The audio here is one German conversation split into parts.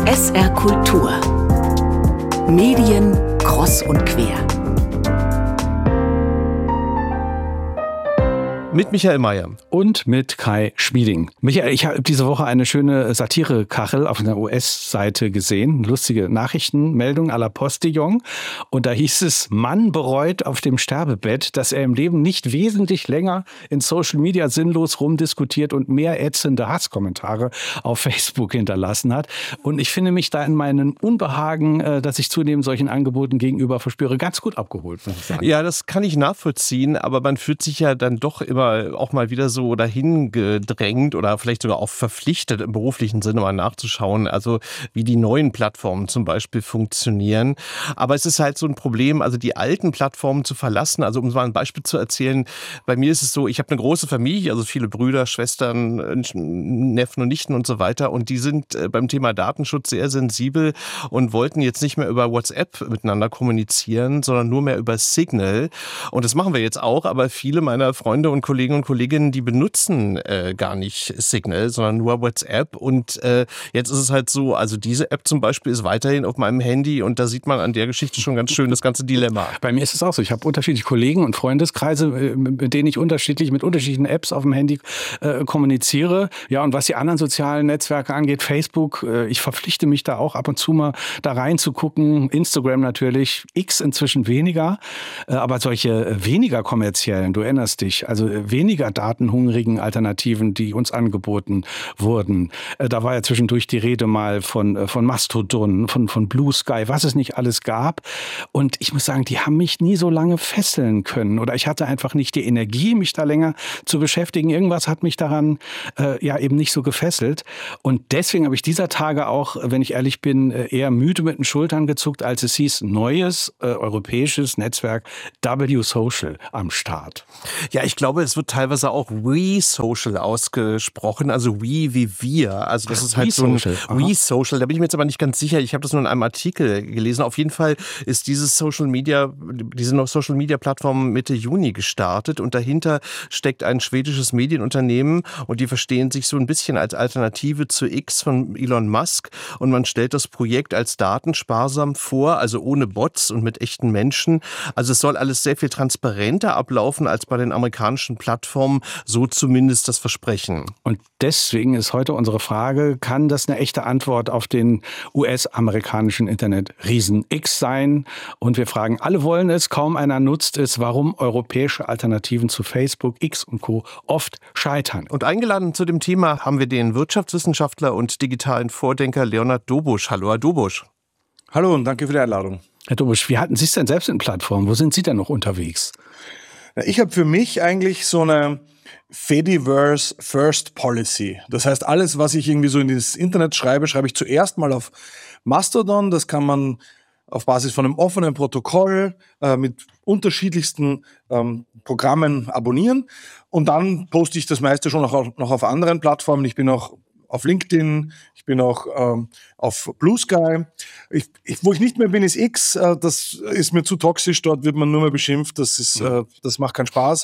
SR Kultur. Medien kreuz und quer. Mit Michael Mayer. Und mit Kai Schmieding. Michael, ich habe diese Woche eine schöne Satirekachel auf einer US-Seite gesehen. Lustige Nachrichtenmeldung à la Postillon. Und da hieß es, Mann bereut auf dem Sterbebett, dass er im Leben nicht wesentlich länger in Social Media sinnlos rumdiskutiert und mehr ätzende Hasskommentare auf Facebook hinterlassen hat. Und ich finde mich da in meinem Unbehagen, das ich zunehmend solchen Angeboten gegenüber verspüre, ganz gut abgeholt, muss ich sagen. Ja, das kann ich nachvollziehen, aber man fühlt sich ja dann doch immer auch mal wieder so dahin gedrängt oder vielleicht sogar auch verpflichtet, im beruflichen Sinne mal nachzuschauen, also wie die neuen Plattformen zum Beispiel funktionieren. Aber es ist halt so ein Problem, also die alten Plattformen zu verlassen. Also um mal ein Beispiel zu erzählen, bei mir ist es so, ich habe eine große Familie, also viele Brüder, Schwestern, Neffen und Nichten und so weiter, und die sind beim Thema Datenschutz sehr sensibel und wollten jetzt nicht mehr über WhatsApp miteinander kommunizieren, sondern nur mehr über Signal. Und das machen wir jetzt auch, aber viele meiner Freunde und Kollegen und Kolleginnen, die benutzen gar nicht Signal, sondern nur WhatsApp. Und jetzt ist es halt so, also diese App zum Beispiel ist weiterhin auf meinem Handy, und da sieht man an der Geschichte schon ganz schön das ganze Dilemma. Bei mir ist es auch so. Ich habe unterschiedliche Kollegen und Freundeskreise, mit denen ich mit unterschiedlichen Apps auf dem Handy kommuniziere. Ja, und was die anderen sozialen Netzwerke angeht, Facebook, ich verpflichte mich da auch ab und zu mal da reinzugucken. Instagram natürlich, X inzwischen weniger. Aber solche weniger kommerziellen, du erinnerst dich, also weniger datenhungrigen Alternativen, die uns angeboten wurden. Da war ja zwischendurch die Rede mal von Mastodon, von Blue Sky, was es nicht alles gab. Und ich muss sagen, die haben mich nie so lange fesseln können. Oder ich hatte einfach nicht die Energie, mich da länger zu beschäftigen. Irgendwas hat mich daran eben nicht so gefesselt. Und deswegen habe ich dieser Tage auch, wenn ich ehrlich bin, eher müde mit den Schultern gezuckt, als es hieß, neues europäisches Netzwerk W-Social am Start. Ja, ich glaube, es wird teilweise auch We-Social ausgesprochen, also we wie wir. Also das ist halt so ein We-Social. Da bin ich mir jetzt aber nicht ganz sicher. Ich habe das nur in einem Artikel gelesen. Auf jeden Fall ist diese Social Media Plattform Mitte Juni gestartet, und dahinter steckt ein schwedisches Medienunternehmen, und die verstehen sich so ein bisschen als Alternative zu X von Elon Musk, und man stellt das Projekt als datensparsam vor, also ohne Bots und mit echten Menschen. Also es soll alles sehr viel transparenter ablaufen als bei den amerikanischen Plattformen, so zumindest das Versprechen. Und deswegen ist heute unsere Frage, kann das eine echte Antwort auf den US-amerikanischen Internet-Riesen X sein? Und wir fragen, alle wollen es, kaum einer nutzt es, warum europäische Alternativen zu Facebook, X und Co. oft scheitern. Und eingeladen zu dem Thema haben wir den Wirtschaftswissenschaftler und digitalen Vordenker Leonhard Dobusch. Hallo, Herr Dobusch. Hallo und danke für die Einladung. Herr Dobusch, wie halten Sie es denn selbst in Plattformen? Wo sind Sie denn noch unterwegs? Ich habe für mich eigentlich so eine Fediverse First Policy. Das heißt, alles, was ich irgendwie so in das Internet schreibe, schreibe ich zuerst mal auf Mastodon. Das kann man auf Basis von einem offenen Protokoll mit unterschiedlichsten Programmen abonnieren. Und dann poste ich das meiste schon noch auf anderen Plattformen. Ich bin auch auf LinkedIn, ich bin auch auf Blue Sky. Wo ich nicht mehr bin, ist X. Das ist mir zu toxisch. Dort wird man nur mehr beschimpft. Das macht keinen Spaß.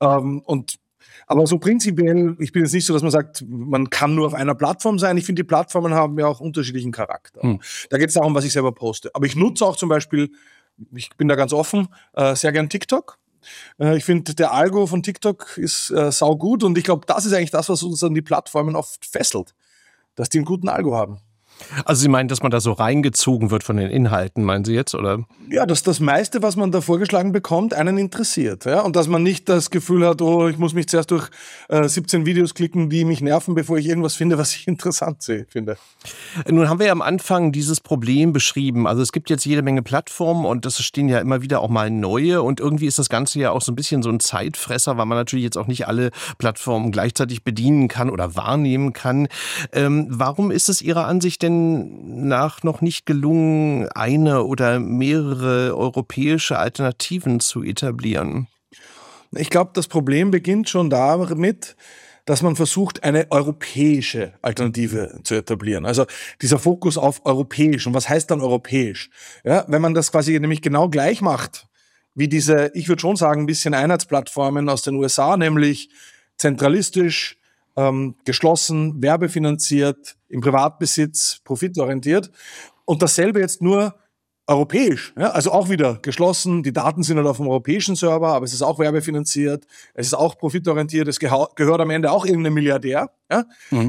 Aber so prinzipiell, ich bin jetzt nicht so, dass man sagt, man kann nur auf einer Plattform sein. Ich finde, die Plattformen haben ja auch unterschiedlichen Charakter. Da geht es darum, was ich selber poste. Aber ich nutze auch zum Beispiel, ich bin da ganz offen, sehr gern TikTok. Ich finde, der Algo von TikTok ist saugut, und ich glaube, das ist eigentlich das, was uns an die Plattformen oft fesselt, dass die einen guten Algo haben. Also Sie meinen, dass man da so reingezogen wird von den Inhalten, meinen Sie jetzt, oder? Ja, dass das meiste, was man da vorgeschlagen bekommt, einen interessiert. Ja? Und dass man nicht das Gefühl hat, oh, ich muss mich zuerst durch 17 Videos klicken, die mich nerven, bevor ich irgendwas finde, was ich interessant finde. Nun haben wir ja am Anfang dieses Problem beschrieben. Also es gibt jetzt jede Menge Plattformen, und es stehen ja immer wieder auch mal neue, und irgendwie ist das Ganze ja auch so ein bisschen so ein Zeitfresser, weil man natürlich jetzt auch nicht alle Plattformen gleichzeitig bedienen kann oder wahrnehmen kann. Warum ist es Ihrer Ansicht denn nach noch nicht gelungen, eine oder mehrere europäische Alternativen zu etablieren? Ich glaube, das Problem beginnt schon damit, dass man versucht, eine europäische Alternative zu etablieren. Also dieser Fokus auf europäisch. Und was heißt dann europäisch? Ja, wenn man das quasi nämlich genau gleich macht, wie diese, ich würde schon sagen, ein bisschen Einheitsplattformen aus den USA, nämlich zentralistisch, geschlossen, werbefinanziert, im Privatbesitz, profitorientiert. Und dasselbe jetzt nur europäisch. Ja? Also auch wieder geschlossen, die Daten sind halt auf dem europäischen Server, aber es ist auch werbefinanziert, es ist auch profitorientiert, es gehört am Ende auch irgendeinem Milliardär. Ja?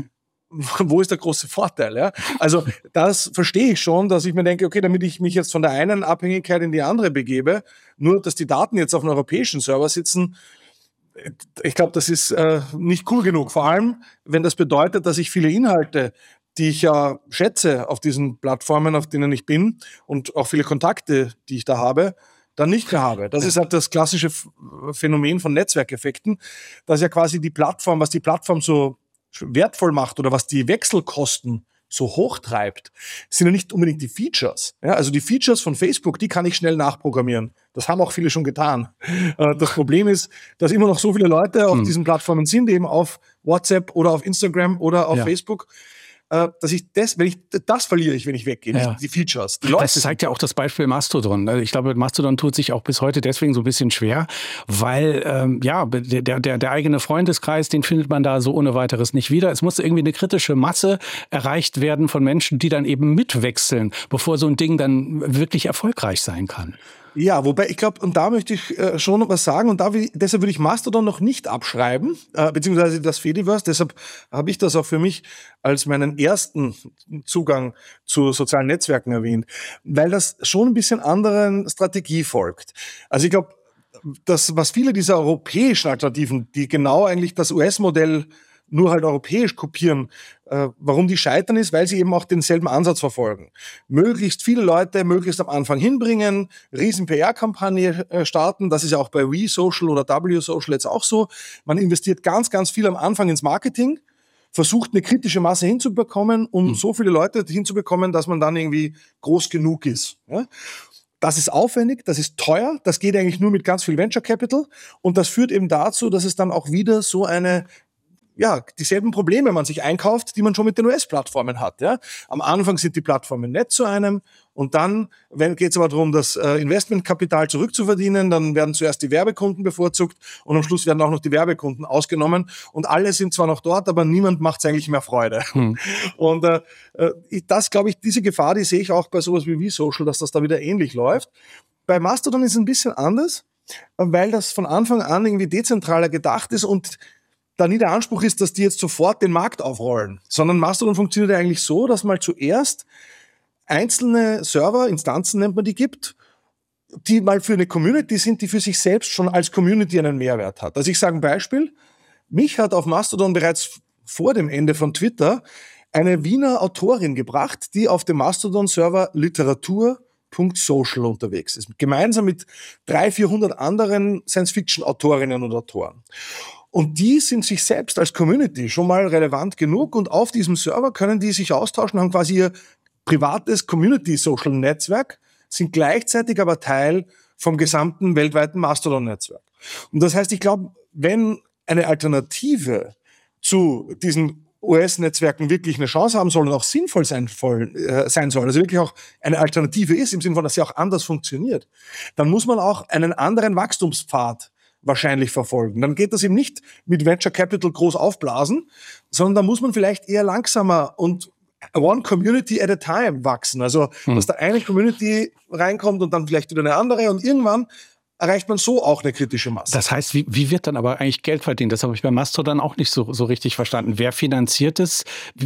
Wo ist der große Vorteil? Ja? Also das verstehe ich schon, dass ich mir denke, okay, damit ich mich jetzt von der einen Abhängigkeit in die andere begebe, nur dass die Daten jetzt auf einem europäischen Server sitzen, ich glaube, das ist nicht cool genug. Vor allem, wenn das bedeutet, dass ich viele Inhalte, die ich ja schätze auf diesen Plattformen, auf denen ich bin und auch viele Kontakte, die ich da habe, dann nicht mehr habe. Das ist halt das klassische Phänomen von Netzwerkeffekten, dass ja quasi die Plattform, was die Plattform so wertvoll macht oder was die Wechselkosten so hoch treibt, sind ja nicht unbedingt die Features. Ja, also die Features von Facebook, die kann ich schnell nachprogrammieren. Das haben auch viele schon getan. Das Problem ist, dass immer noch so viele Leute auf diesen Plattformen sind, eben auf WhatsApp oder auf Instagram oder auf Facebook, dass ich das verliere ich, wenn ich weggehe, nicht die Features. Die das zeigt ja auch das Beispiel Mastodon. Ich glaube, Mastodon tut sich auch bis heute deswegen so ein bisschen schwer, weil der eigene Freundeskreis, den findet man da so ohne weiteres nicht wieder. Es muss irgendwie eine kritische Masse erreicht werden von Menschen, die dann eben mitwechseln, bevor so ein Ding dann wirklich erfolgreich sein kann. Ja, wobei ich glaube, und da möchte ich schon noch was sagen, und deshalb würde ich Mastodon noch nicht abschreiben, beziehungsweise das Fediverse, deshalb habe ich das auch für mich als meinen ersten Zugang zu sozialen Netzwerken erwähnt, weil das schon ein bisschen anderen Strategie folgt. Also ich glaube, das, was viele dieser europäischen Alternativen, die genau eigentlich das US-Modell nur halt europäisch kopieren. Warum die scheitern ist, weil sie eben auch denselben Ansatz verfolgen. Möglichst viele Leute möglichst am Anfang hinbringen, riesen PR-Kampagne starten. Das ist ja auch bei WeSocial oder WSocial jetzt auch so. Man investiert ganz, ganz viel am Anfang ins Marketing, versucht eine kritische Masse hinzubekommen, um so viele Leute hinzubekommen, dass man dann irgendwie groß genug ist. Ja? Das ist aufwendig, das ist teuer, das geht eigentlich nur mit ganz viel Venture Capital und das führt eben dazu, dass es dann auch wieder so dieselben Probleme man sich einkauft, die man schon mit den US-Plattformen hat. Ja? Am Anfang sind die Plattformen nett zu einem und dann geht es aber darum, das Investmentkapital zurückzuverdienen, dann werden zuerst die Werbekunden bevorzugt und am Schluss werden auch noch die Werbekunden ausgenommen und alle sind zwar noch dort, aber niemand macht es eigentlich mehr Freude. Und das, glaube ich, diese Gefahr, die sehe ich auch bei sowas wie WeSocial, dass das da wieder ähnlich läuft. Bei Mastodon ist es ein bisschen anders, weil das von Anfang an irgendwie dezentraler gedacht ist und da nie der Anspruch ist, dass die jetzt sofort den Markt aufrollen, sondern Mastodon funktioniert ja eigentlich so, dass mal zuerst einzelne Server, Instanzen nennt man die, gibt, die mal für eine Community sind, die für sich selbst schon als Community einen Mehrwert hat. Also ich sage ein Beispiel, mich hat auf Mastodon bereits vor dem Ende von Twitter eine Wiener Autorin gebracht, die auf dem Mastodon-Server Literatur.social unterwegs ist, gemeinsam mit 300-400 anderen Science-Fiction-Autorinnen und Autoren. Und die sind sich selbst als Community schon mal relevant genug und auf diesem Server können die sich austauschen, haben quasi ihr privates Community-Social-Netzwerk, sind gleichzeitig aber Teil vom gesamten weltweiten Mastodon-Netzwerk. Und das heißt, ich glaube, wenn eine Alternative zu diesen US-Netzwerken wirklich eine Chance haben soll und auch sinnvoll sein soll, also wirklich auch eine Alternative ist, im Sinne von, dass sie auch anders funktioniert, dann muss man auch einen anderen Wachstumspfad wahrscheinlich verfolgen. Dann geht das eben nicht mit Venture Capital groß aufblasen, sondern da muss man vielleicht eher langsamer und one community at a time wachsen. Also, dass da eine Community reinkommt und dann vielleicht wieder eine andere und irgendwann erreicht man so auch eine kritische Masse. Das heißt, wie wird dann aber eigentlich Geld verdient? Das habe ich bei Mastodon auch nicht so richtig verstanden. Wer finanziert es?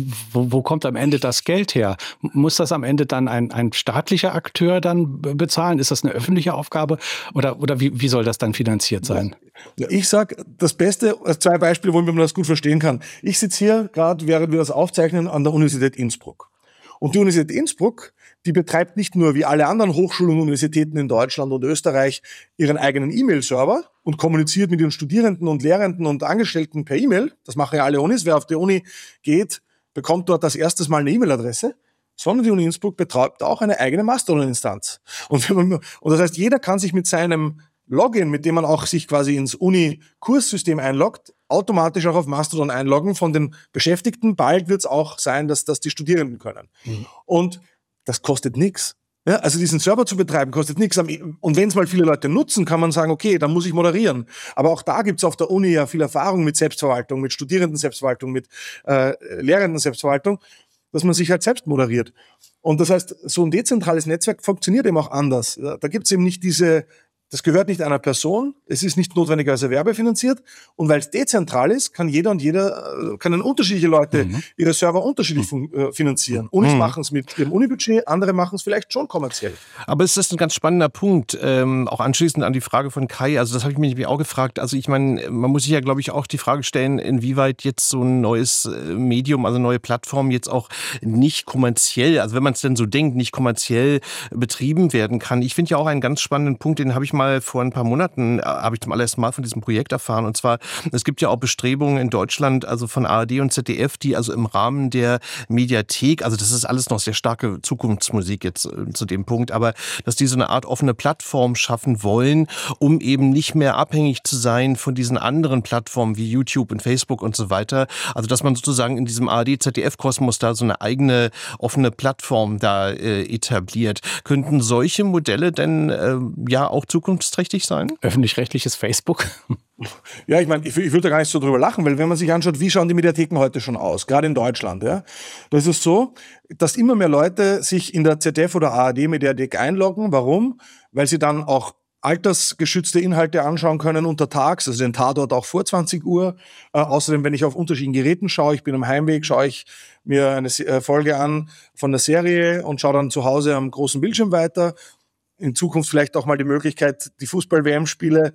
Wo kommt am Ende das Geld her? Muss das am Ende dann ein staatlicher Akteur dann bezahlen? Ist das eine öffentliche Aufgabe? Oder wie soll das dann finanziert sein? Ja, ich sage, das Beste, 2 Beispiele, wo man das gut verstehen kann. Ich sitze hier gerade, während wir das aufzeichnen, an der Universität Innsbruck. Und die Universität Innsbruck, die betreibt nicht nur wie alle anderen Hochschulen und Universitäten in Deutschland und Österreich ihren eigenen E-Mail-Server und kommuniziert mit ihren Studierenden und Lehrenden und Angestellten per E-Mail. Das machen ja alle Unis. Wer auf die Uni geht, bekommt dort als erstes mal eine E-Mail-Adresse. Sondern die Uni Innsbruck betreibt auch eine eigene Mastodon-Instanz. Und das heißt, jeder kann sich mit seinem Login, mit dem man auch sich quasi ins Uni-Kurssystem einloggt, automatisch auch auf Mastodon einloggen von den Beschäftigten. Bald wird es auch sein, dass das die Studierenden können. Und das kostet nichts. Ja, also diesen Server zu betreiben kostet nichts. Und wenn es mal viele Leute nutzen, kann man sagen, okay, dann muss ich moderieren. Aber auch da gibt's auf der Uni ja viel Erfahrung mit Selbstverwaltung, mit Studierenden-Selbstverwaltung, mit Lehrenden-Selbstverwaltung, dass man sich halt selbst moderiert. Und das heißt, so ein dezentrales Netzwerk funktioniert eben auch anders. Da gibt's eben nicht das gehört nicht einer Person, es ist nicht notwendigerweise werbefinanziert, und weil es dezentral ist, können unterschiedliche Leute ihre Server unterschiedlich finanzieren. Unis machen es mit ihrem Unibudget, andere machen es vielleicht schon kommerziell. Aber es ist ein ganz spannender Punkt, auch anschließend an die Frage von Kai, also das habe ich mich auch gefragt, also ich meine, man muss sich ja, glaube ich, auch die Frage stellen, inwieweit jetzt so ein neues Medium, also neue Plattform jetzt auch nicht kommerziell, also wenn man es denn so denkt, nicht kommerziell betrieben werden kann. Ich finde ja auch einen ganz spannenden Punkt, den habe ich mal vor ein paar Monaten, habe ich zum allerersten Mal von diesem Projekt erfahren. Und zwar, es gibt ja auch Bestrebungen in Deutschland, also von ARD und ZDF, die also im Rahmen der Mediathek, also das ist alles noch sehr starke Zukunftsmusik jetzt zu dem Punkt, aber dass die so eine Art offene Plattform schaffen wollen, um eben nicht mehr abhängig zu sein von diesen anderen Plattformen wie YouTube und Facebook und so weiter. Also dass man sozusagen in diesem ARD-ZDF-Kosmos da so eine eigene offene Plattform da etabliert. Könnten solche Modelle denn ja auch zukunftsträchtig sein? Öffentlich-rechtliches Facebook? Ja, ich meine, ich will da gar nicht so drüber lachen, weil wenn man sich anschaut, wie schauen die Mediatheken heute schon aus, gerade in Deutschland, ja, da ist es so, dass immer mehr Leute sich in der ZDF oder ARD-Mediathek einloggen. Warum? Weil sie dann auch altersgeschützte Inhalte anschauen können untertags, also den Tatort auch vor 20 Uhr. Außerdem, wenn ich auf unterschiedlichen Geräten schaue, ich bin am Heimweg, schaue ich mir eine Folge an von der Serie und schaue dann zu Hause am großen Bildschirm weiter. In Zukunft vielleicht auch mal die Möglichkeit, die Fußball-WM-Spiele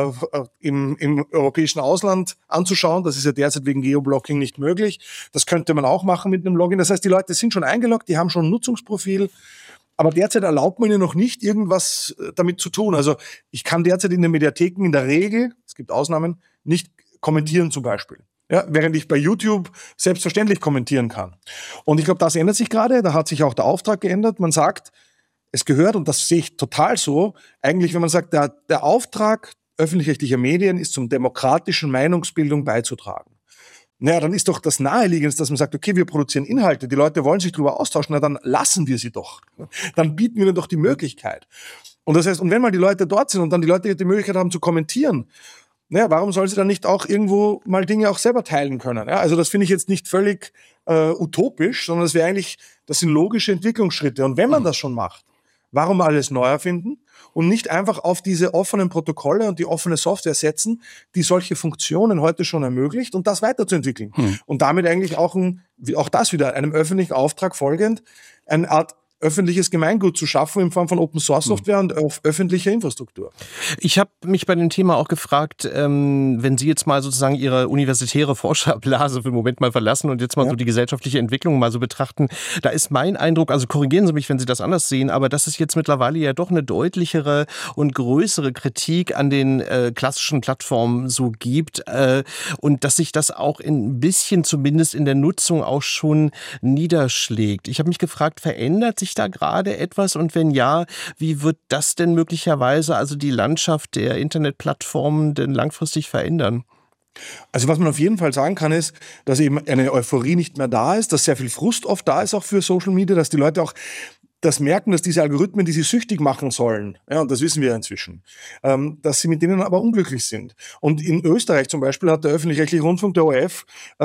im europäischen Ausland anzuschauen. Das ist ja derzeit wegen Geoblocking nicht möglich. Das könnte man auch machen mit einem Login. Das heißt, die Leute sind schon eingeloggt, die haben schon ein Nutzungsprofil. Aber derzeit erlaubt man ihnen noch nicht, irgendwas damit zu tun. Also ich kann derzeit in den Mediatheken in der Regel, es gibt Ausnahmen, nicht kommentieren zum Beispiel. Ja, während ich bei YouTube selbstverständlich kommentieren kann. Und ich glaube, das ändert sich gerade. Da hat sich auch der Auftrag geändert. Man sagt, es gehört, und das sehe ich total so, eigentlich, wenn man sagt, der Auftrag öffentlich-rechtlicher Medien ist, zum demokratischen Meinungsbildung beizutragen. Naja, dann ist doch das Naheliegendste, dass man sagt, okay, wir produzieren Inhalte, die Leute wollen sich darüber austauschen, na dann lassen wir sie doch. Dann bieten wir ihnen doch die Möglichkeit. Und das heißt, und wenn mal die Leute dort sind und dann die Leute die Möglichkeit haben zu kommentieren, naja, warum sollen sie dann nicht auch irgendwo mal Dinge auch selber teilen können? Ja, also das finde ich jetzt nicht völlig utopisch, sondern das sind logische Entwicklungsschritte. Und wenn man das schon macht, warum alles neu erfinden und nicht einfach auf diese offenen Protokolle und die offene Software setzen, die solche Funktionen heute schon ermöglicht, und das weiterzuentwickeln. Und damit eigentlich auch das wieder einem öffentlichen Auftrag folgend, eine Art öffentliches Gemeingut zu schaffen in Form von Open-Source-Software und auf öffentlicher Infrastruktur. Ich habe mich bei dem Thema auch gefragt, wenn Sie jetzt mal sozusagen Ihre universitäre Forscherblase für den Moment mal verlassen und jetzt mal so die gesellschaftliche Entwicklung mal so betrachten, da ist mein Eindruck, also korrigieren Sie mich, wenn Sie das anders sehen, aber dass es jetzt mittlerweile ja doch eine deutlichere und größere Kritik an den klassischen Plattformen so gibt und dass sich das auch ein bisschen zumindest in der Nutzung auch schon niederschlägt. Ich habe mich gefragt, verändert sich da gerade etwas, und wenn ja, wie wird das denn möglicherweise, also die Landschaft der Internetplattformen, denn langfristig verändern? Also was man auf jeden Fall sagen kann, ist, dass eben eine Euphorie nicht mehr da ist, dass sehr viel Frust oft da ist auch für Social Media, dass die Leute auch das merken, dass diese Algorithmen, die sie süchtig machen sollen, ja, und das wissen wir ja inzwischen, dass sie mit denen aber unglücklich sind. Und in Österreich zum Beispiel hat der öffentlich-rechtliche Rundfunk, der ORF,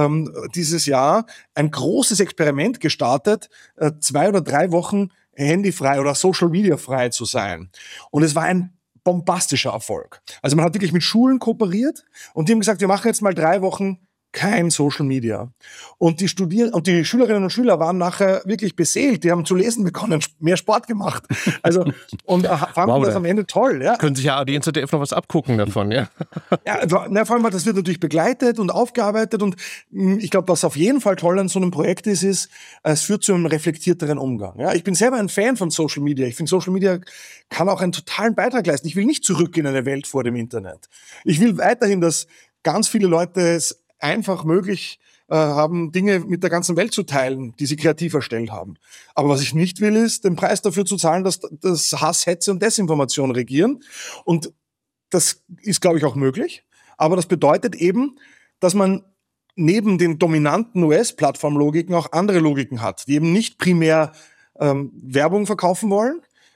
dieses Jahr ein großes Experiment gestartet, 2 oder 3 Wochen handyfrei oder Social Media frei zu sein. Und es war ein bombastischer Erfolg. Also man hat wirklich mit Schulen kooperiert und die haben gesagt, wir machen jetzt mal 3 Wochen kein Social Media. Und die Schülerinnen und Schüler waren nachher wirklich beseelt. Die haben zu lesen begonnen, mehr Sport gemacht. Also, und fanden das am Ende toll. Ja. Können sich ja ARD und ZDF noch was abgucken davon, ja? Ja, vor allem, das wird natürlich begleitet und aufgearbeitet. Und ich glaube, was auf jeden Fall toll an so einem Projekt ist, es führt zu einem reflektierteren Umgang. Ja, ich bin selber ein Fan von Social Media. Ich finde, Social Media kann auch einen totalen Beitrag leisten. Ich will nicht zurück in eine Welt vor dem Internet. Ich will weiterhin, dass ganz viele Leute es einfach möglich haben, Dinge mit der ganzen Welt zu teilen, die sie kreativ erstellt haben. Aber was ich nicht will, ist, den Preis dafür zu zahlen, dass Hass, Hetze und Desinformation regieren. Und das ist, glaube ich, auch möglich. Aber das bedeutet eben, dass man neben den dominanten US-Plattformlogiken auch andere Logiken hat, die eben nicht primär Werbung verkaufen wollen,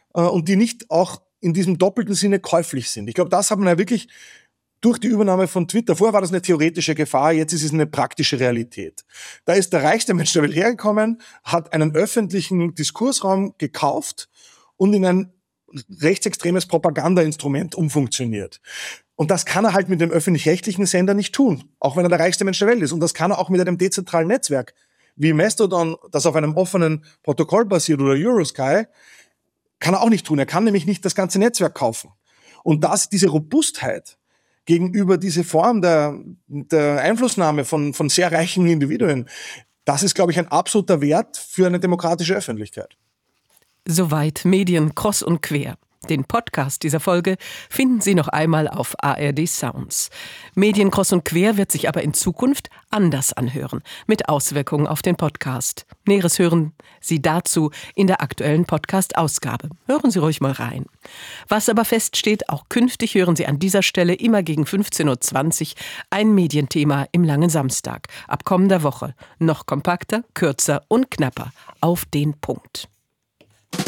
und die nicht auch in diesem doppelten Sinne käuflich sind. Ich glaube, das hat man ja wirklich durch die Übernahme von Twitter. Vorher war das eine theoretische Gefahr, jetzt ist es eine praktische Realität. Da ist der reichste Mensch der Welt hergekommen, hat einen öffentlichen Diskursraum gekauft und in ein rechtsextremes Propagandainstrument umfunktioniert. Und das kann er halt mit dem öffentlich-rechtlichen Sender nicht tun, auch wenn er der reichste Mensch der Welt ist. Und das kann er auch mit einem dezentralen Netzwerk wie Mastodon, das auf einem offenen Protokoll basiert, oder Eurosky, kann er auch nicht tun. Er kann nämlich nicht das ganze Netzwerk kaufen. Und diese Robustheit gegenüber dieser Form der Einflussnahme von sehr reichen Individuen, das ist, glaube ich, ein absoluter Wert für eine demokratische Öffentlichkeit. Soweit Medien kreuz und quer. Den Podcast dieser Folge finden Sie noch einmal auf ARD Sounds. Medien kreuz und quer wird sich aber in Zukunft anders anhören, mit Auswirkungen auf den Podcast. Näheres hören Sie dazu in der aktuellen Podcast-Ausgabe. Hören Sie ruhig mal rein. Was aber feststeht, auch künftig hören Sie an dieser Stelle immer gegen 15.20 Uhr ein Medienthema im Langen Samstag. Ab kommender Woche noch kompakter, kürzer und knapper. Auf den Punkt.